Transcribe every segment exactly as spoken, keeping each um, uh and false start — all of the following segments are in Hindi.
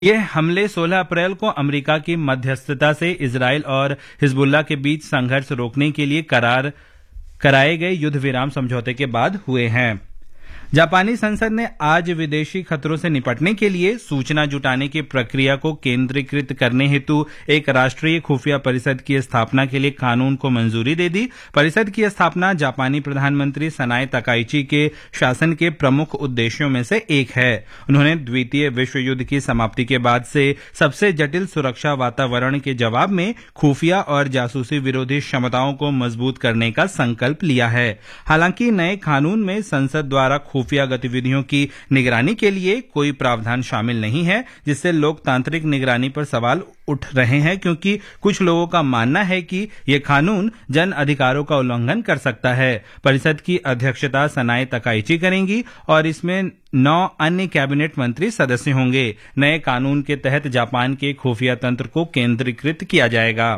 ये हमले सोलह अप्रैल को अमेरिका की मध्यस्थता से इजराइल और हिजबुल्लाह के बीच संघर्ष रोकने के लिए करार कराए गए युद्ध विराम समझौते के बाद हुए हैं। जापानी संसद ने आज विदेशी खतरों से निपटने के लिए सूचना जुटाने की प्रक्रिया को केंद्रीकृत करने हेतु एक राष्ट्रीय खुफिया परिषद की स्थापना के लिए कानून को मंजूरी दे दी। परिषद की स्थापना जापानी प्रधानमंत्री सनाए तकाइची के शासन के प्रमुख उद्देश्यों में से एक है। उन्होंने द्वितीय विश्व युद्ध की समाप्ति के बाद से सबसे जटिल सुरक्षा वातावरण के जवाब में खुफिया और जासूसी विरोधी क्षमताओं को मजबूत करने का संकल्प लिया है। हालांकि नए कानून में संसद द्वारा खुफिया गतिविधियों की निगरानी के लिए कोई प्रावधान शामिल नहीं है, जिससे लोकतांत्रिक निगरानी पर सवाल उठ रहे हैं, क्योंकि कुछ लोगों का मानना है कि यह कानून जन अधिकारों का उल्लंघन कर सकता है। परिषद की अध्यक्षता सनाए तकाइची करेंगी और इसमें नौ अन्य कैबिनेट मंत्री सदस्य होंगे। नए कानून के तहत जापान के खुफिया तंत्र को केंद्रीकृत किया जाएगा।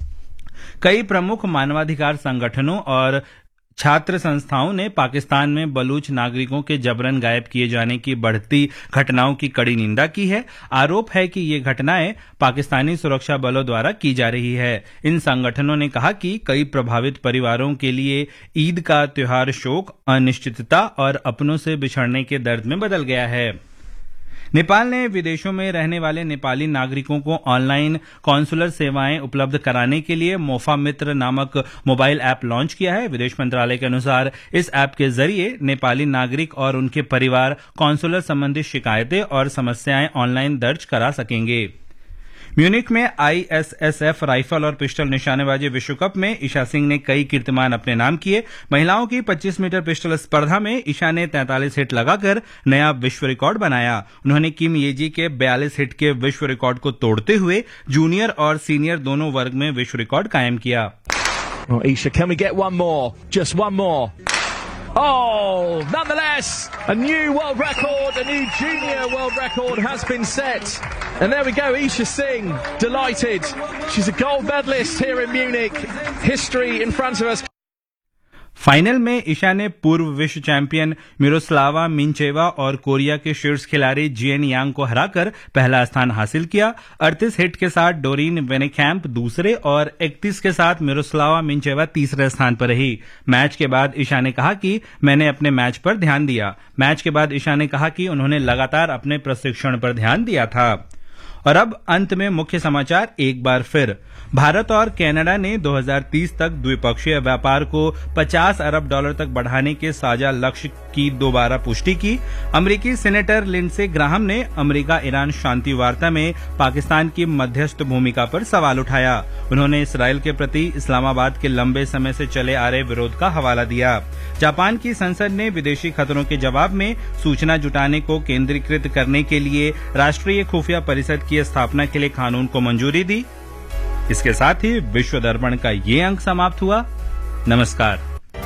कई प्रमुख मानवाधिकार संगठनों और छात्र संस्थाओं ने पाकिस्तान में बलूच नागरिकों के जबरन गायब किए जाने की बढ़ती घटनाओं की कड़ी निंदा की है। आरोप है कि ये घटनाएं पाकिस्तानी सुरक्षा बलों द्वारा की जा रही है। इन संगठनों ने कहा कि कई प्रभावित परिवारों के लिए ईद का त्योहार शोक, अनिश्चितता और अपनों से बिछड़ने के दर्द में बदल गया है। नेपाल ने विदेशों में रहने वाले नेपाली नागरिकों को ऑनलाइन कॉन्सुलर सेवाएं उपलब्ध कराने के लिए मोफा मित्र नामक मोबाइल ऐप लॉन्च किया है। विदेश मंत्रालय के अनुसार इस ऐप के जरिए नेपाली नागरिक और उनके परिवार कॉन्सुलर संबंधी शिकायतें और समस्याएं ऑनलाइन दर्ज करा सकेंगे। म्यूनिक में आईएसएसएफ राइफल और पिस्टल निशानेबाजी विश्व कप में ईशा सिंह ने कई कीर्तिमान अपने नाम किए। महिलाओं की पच्चीस मीटर पिस्टल स्पर्धा में ईशा ने तैंतालीस हिट लगाकर नया विश्व रिकॉर्ड बनाया। उन्होंने किम येजी के बयालीस हिट के विश्व रिकॉर्ड को तोड़ते हुए जूनियर और सीनियर दोनों वर्ग में विश्व रिकॉर्ड कायम किया। Oh, Isha, can we get one more? Just one more. Oh, nonetheless, a new world record, a new junior world record has been set. And there we go, Isha Singh, delighted. She's a gold medalist here in Munich. History in front of us. Final में ईशा ने पूर्व विश्व चैंपियन मिरोस्लावा मिंचेवा और कोरिया के शीर्ष खिलाड़ी जिएन यांग को हराकर पहला स्थान हासिल किया। अड़तीस हिट के साथ डोरीन वेनेकैम्प दूसरे और इकतीस के साथ मिरोस्लावा मिंचेवा तीसरे स्थान पर रही। मैच के बाद ईशा ने कहा कि मैंने अपने मैच पर ध्यान दिया। मैच के बाद ईशा ने कहा कि उन्होंने लगातार अपने प्रशिक्षण पर ध्यान दिया था। और अब अंत में मुख्य समाचार एक बार फिर। भारत और कनाडा ने दो हज़ार तीस तक द्विपक्षीय व्यापार को पचास अरब डॉलर तक बढ़ाने के साझा लक्ष्य की दोबारा पुष्टि की। अमेरिकी सीनेटर लिंडसे ग्राहम ने अमेरिका ईरान शांति वार्ता में पाकिस्तान की मध्यस्थ भूमिका पर सवाल उठाया। उन्होंने इसराइल के प्रति इस्लामाबाद के लंबे समय से चले आ रहे विरोध का हवाला दिया। जापान की संसद ने विदेशी खतरों के जवाब में सूचना जुटाने को केंद्रीकृत करने के लिए राष्ट्रीय खुफिया परिषद की स्थापना के लिए कानून को मंजूरी दी। इसके साथ ही विश्व दर्पण का ये अंक समाप्त हुआ। नमस्कार।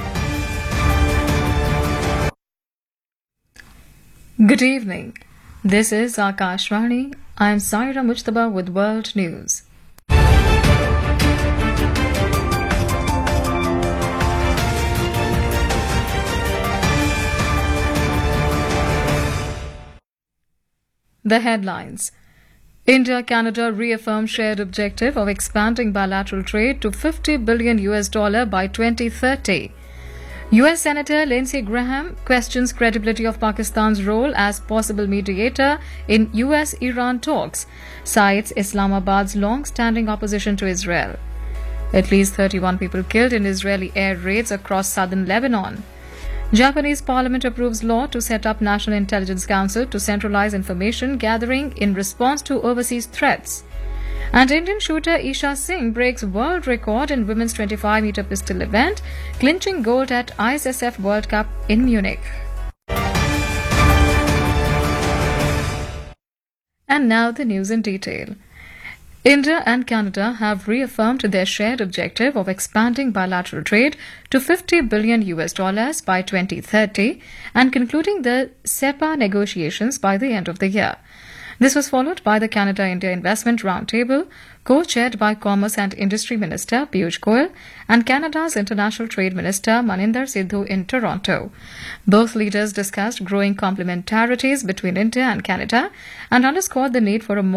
Good evening. This is Akashvani. I am Saira Mujtaba with World News. The headlines. India-Canada reaffirmed shared objective of expanding bilateral trade to fifty billion U S dollar by twenty thirty. U S Senator Lindsey Graham questions credibility of Pakistan's role as possible mediator in U S-Iran talks, cites Islamabad's long-standing opposition to Israel. At least thirty-one people killed in Israeli air raids across southern Lebanon. Japanese parliament approves law to set up National Intelligence Council to centralize information gathering in response to overseas threats. And Indian shooter Isha Singh breaks world record in women's twenty-five meter pistol event, clinching gold at I S S F World Cup in Munich. And now the news in detail. India and Canada have reaffirmed their shared objective of expanding bilateral trade to fifty billion U S dollars by twenty thirty and concluding the SEPA negotiations by the end of the year. This was followed by the Canada-India Investment Roundtable, co-chaired by Commerce and Industry Minister Piyush Goyal and Canada's International Trade Minister Maninder Sidhu in Toronto. Both leaders discussed growing complementarities between India and Canada and underscored the need for a more